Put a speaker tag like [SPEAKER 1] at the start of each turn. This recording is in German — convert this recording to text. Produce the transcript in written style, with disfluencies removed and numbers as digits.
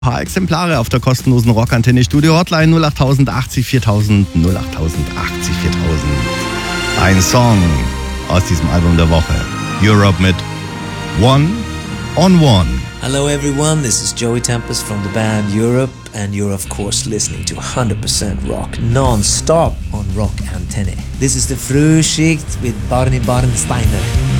[SPEAKER 1] Ein paar Exemplare auf der kostenlosen Rockantenne Studio Hotline 08080 4000 08080 4000. Ein Song aus diesem Album der Woche. Europe mit One on One.
[SPEAKER 2] Hello everyone, this is Joey Tempest from the band Europe, and you're of course listening to 100% rock non-stop on Rock Antenne. This is the Frühschicht with Barney Barnsteiner.